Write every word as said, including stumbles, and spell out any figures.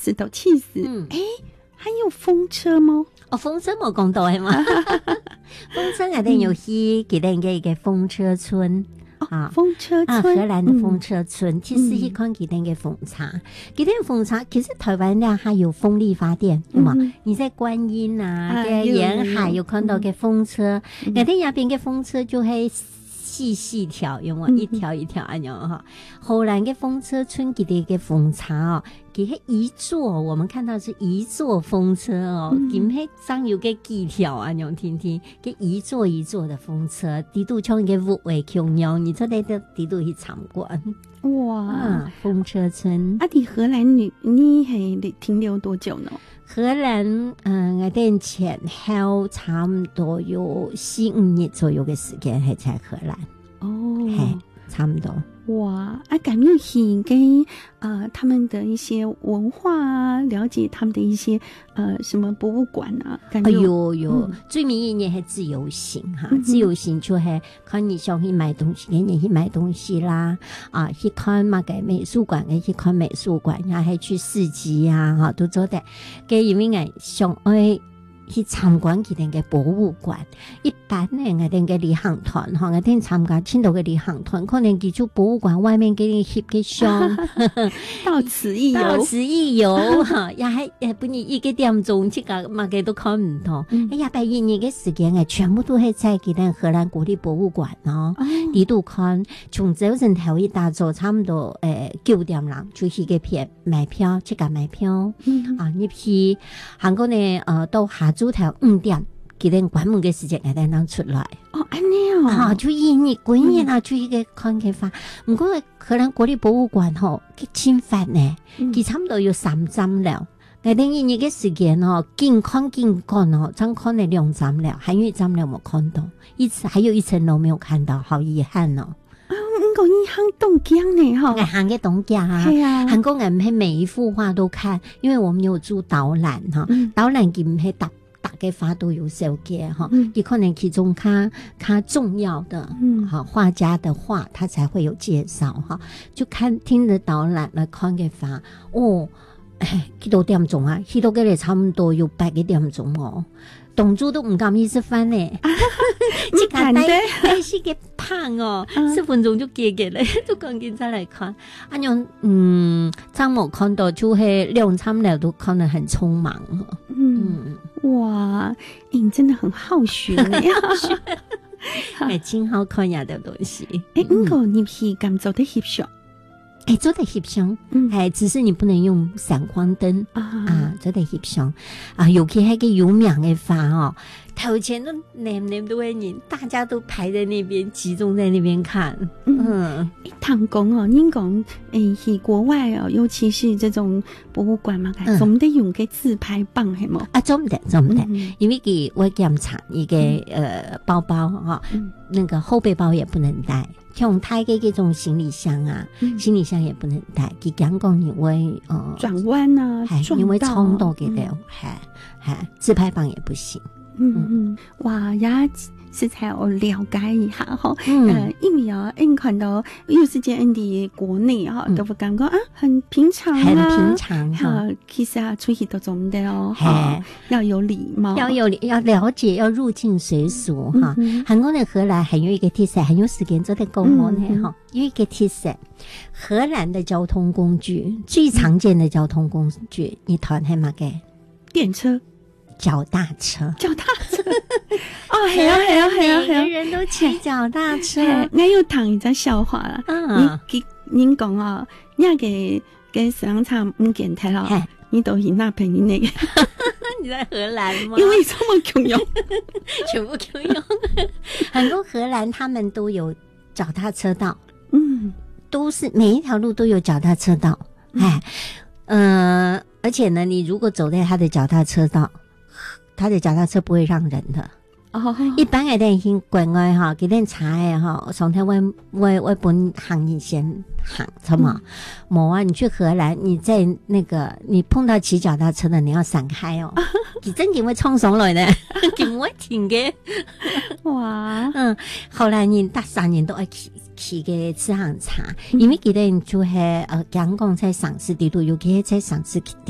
死都气死。嗯，哎，还有风车吗？ 哦，风车冇讲到系嘛？风车我哋有去佢哋嘅一个风车村。 啊，风车村啊，荷兰的风车村，嗯、其实一看佢哋嘅风茶，佢哋风茶其实台湾咧还有风力发电，对嘛？嗯、你在观音啊嘅沿海有看到嘅风车，我哋那边嘅风车就係细细条，有冇、嗯、一条一条咁樣哈？荷蘭嘅風車村佢哋嘅風茶哦，佢係一座，我們看到是一座風車哦，佢係上有嘅幾條啊，樣聽聽，佢一座一座的風車，地度從嘅屋位窮樣，你出嚟到地度去參觀。哇、啊，風車村。 啊，喺荷蘭你你係停留多久呢？ 荷蘭，嗯，我哋前後差唔多有四五年左右嘅時間係在荷蘭。哦，係差唔多。 哇，啊，感覺去跟呃他們的一些文化啊，了解他們的一些呃什麼博物館啊，感覺哎呦呦，嗯、最明顯嘅係自由行哈，嗯、自由行就係看你想去買東西，你去買東西啦，啊，去看乜嘅美術館嘅去看美術館，然後去市集啊，哈，都做得。嘅因為我想愛去參觀佢哋嘅博物館，一般咧我哋嘅旅行團，哈，我哋參加青島嘅旅行團，可能佢就博物館外面給你翕嘅相， 到此一遊， 到此一遊，哈，也係誒，本嚟一個點鐘，即個乜嘅都看唔到。嗯、哎呀，百一年嘅時間誒，全部都係在佢哋荷蘭國立博物館咯，呢度、哦、看，從早晨頭一大早差唔多誒九點鐘就去嘅片買票，即個買票，嗯、啊，呢批韓國呢誒到下晝頭五點，佢哋關門嘅時間係等出來。 哦，安尼哦， 啊，就一年幾年啊，就一個看嘅法。唔過荷蘭國立博物館吼，佢侵犯呢，佢差唔多有三站了。我哋一年嘅時間哦，近看近看哦，真看了兩站了，還有一站了冇看到，一次還有一層樓沒有看到，好遺憾哦。 啊，唔過你行東江呢？哈， 我行嘅東江啊，係啊，韓國人唔係每一幅畫都看，因為我們有做導覽哈，導覽佢唔係搭。大概畫都有小嘅哈，也可能其中他他重要的嗯好畫家的畫，他才會有介紹哈，就看聽着導覽來看嘅畫哦，幾多點鐘啊？幾多個咧差唔多有八個點鐘哦，動作都唔敢意思翻咧，即刻睇睇是個胖哦，十分鐘就結嘅咧，就趕緊再來看，啊樣嗯，張某看到就係兩參了都看得很匆忙哦， 嗯。哇，你真的很好學呢， 係真好看呀的東西。 誒，唔過你係咁做得翕相， 誒，做得翕相，係只是你不能用閃光燈啊，啊，做得翕相啊，尤其係個有名嘅花哦，頭前都黏黏都會人，大家都排在那邊，集中在那邊看。嗯， 誒，唐公哦，您講誒，喺國外哦，尤其是這種博物館嘛，總得用個自拍棒係冇？ 啊，總唔得，總唔得，因為佢我檢查一個呃包包哈，那個後背包也不能帶。像太嘅這種行李箱啊，嗯、行李箱也不能帶。佢講講你會呃轉彎啊， 因為衝到嘅了，係係自拍棒也不行。 嗯嗯，哇呀！實在我了解一下哈，嗯、呃，因為啊，你看到有時間喺國內哈，都會感覺啊，很平常啊， 很平常哈、 啊。其實啊，出去都做唔到哦，哈，要有禮貌， 要有要了解，要入境隨俗哈。韓國人荷蘭還有一個特色，很有時間做得講我呢哈，有一個特色，荷蘭的交通工具最常見的交通工具，你睇係乜嘅？ 電車。 腳踏車， 腳踏車，哦，係啊，係啊，係啊， 每個人都騎腳踏車。 我有聽一個笑話啦，嗯，你您講啊，你嘅嘅商場唔見睇咯，你都係那邊嘅那個， 你在荷蘭嗎？ 因為這麼窮用， 全部窮用。很多荷蘭他們都有腳踏車道， 嗯， 都是每一條路都有腳踏車道，哎，呃，而且呢，你如果走在他的腳踏車道。他的腳踏車不會讓人的，哦，一般嘅啲喺國外哈，佢哋查嘅哈，上台我我我本行業先行，係嘛？冇啊，你去荷蘭，你在那個你碰到騎腳踏車的，你要閃開哦，佢真係會衝上來呢，佢唔會停嘅。哇，嗯，後來你大三年都愛騎騎嘅自行車，因為佢哋就係誒講講在城市地度，尤其係在城市